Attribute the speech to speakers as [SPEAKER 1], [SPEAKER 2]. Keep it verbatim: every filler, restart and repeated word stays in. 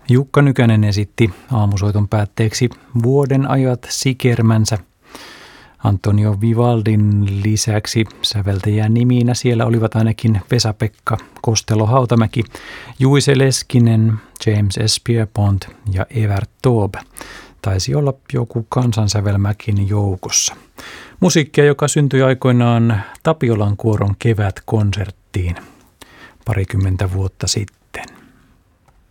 [SPEAKER 1] Jukka Nykänen esitti aamusoiton päätteeksi Vuoden ajat sikermänsä. Antonio Vivaldin lisäksi säveltäjän niminä siellä olivat ainakin Vesa-Pekka Kostelo-Hautamäki, Juise Leskinen, James S. Pierpont ja Evert Taube. Taisi olla joku kansansävelmäkin joukossa. Musiikkia, joka syntyi aikoinaan Tapiolan kuoron kevätkonserttiin parikymmentä vuotta sitten.